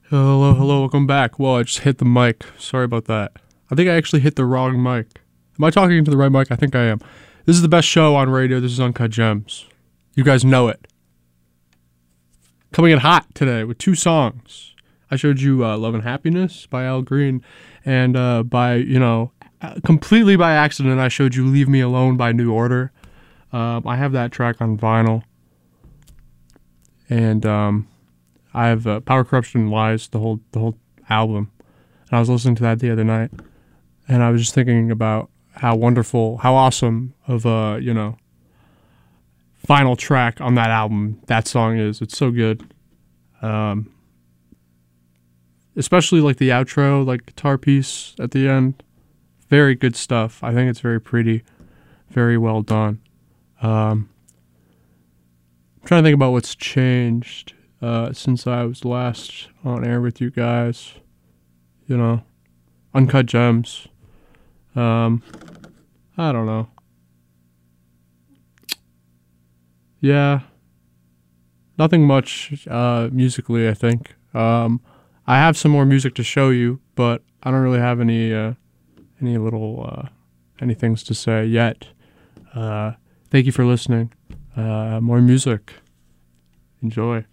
Hello, hello, welcome back. Well, I just hit the mic. Sorry about that. I think I actually hit the wrong mic. Am I talking into the right mic? I think I am. This is the best show on radio. This is Uncut Gems. You guys know it. Coming in hot today with 2 songs. I showed you Love and Happiness by Al Green, and completely by accident, I showed you Leave Me Alone by New Order. I have that track on vinyl. And I have Power, Corruption, and Lies, the whole album. And I was listening to that the other night, and I was just thinking about how wonderful, how awesome of a, final track on that album that song is. It's so good. Especially like the outro, like guitar piece at the end. Very good stuff. I think it's very pretty, very well done. I'm trying to think about what's changed since I was last on air with you guys. Uncut Gems. I don't know. Yeah, nothing much musically, I think. I have some more music to show you, but I don't really have any things to say yet. Thank you for listening. More music. Enjoy.